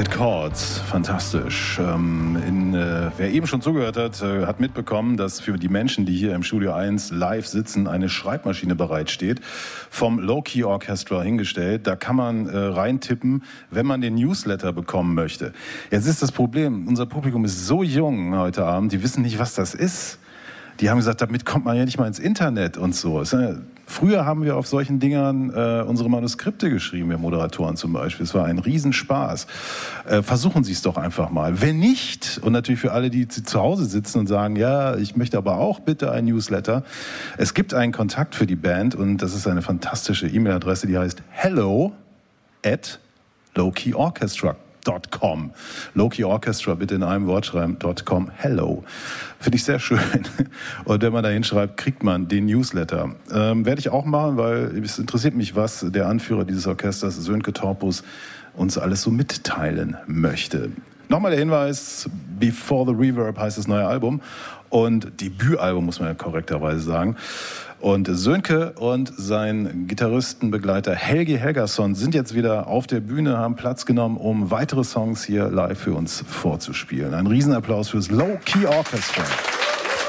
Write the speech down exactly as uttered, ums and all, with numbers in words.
Delicate Chords, fantastisch. Ähm, in, äh, wer eben schon zugehört hat, äh, hat mitbekommen, dass für die Menschen, die hier im Studio eins live sitzen, eine Schreibmaschine bereitsteht, vom Low-Key Orchestra hingestellt. Da kann man äh, reintippen, wenn man den Newsletter bekommen möchte. Jetzt ist das Problem, unser Publikum ist so jung heute Abend, die wissen nicht, was das ist. Die haben gesagt, damit kommt man ja nicht mal ins Internet und so. Früher haben wir auf solchen Dingern äh, unsere Manuskripte geschrieben, wir Moderatoren zum Beispiel. Es war ein Riesenspaß. Äh, versuchen Sie es doch einfach mal. Wenn nicht, und natürlich für alle, die zu Hause sitzen und sagen, ja, ich möchte aber auch bitte ein Newsletter. Es gibt einen Kontakt für die Band und das ist eine fantastische E-Mail-Adresse, die heißt hello at lowkey orchestra dot com. Lowkey Orchestra, bitte in einem Wort schreiben, .com, hello. Finde ich sehr schön. Und wenn man da hinschreibt, kriegt man den Newsletter. Ähm, werde ich auch machen, weil es interessiert mich, was der Anführer dieses Orchesters, Sönke Torpus, uns alles so mitteilen möchte. Nochmal der Hinweis, Before the Reverb heißt das neue Album. Und Debütalbum, muss man ja korrekterweise sagen. Und Sönke und sein Gitarristenbegleiter Helgi Helgason sind jetzt wieder auf der Bühne, haben Platz genommen, um weitere Songs hier live für uns vorzuspielen. Ein Riesenapplaus fürs Low-Key Orchestra.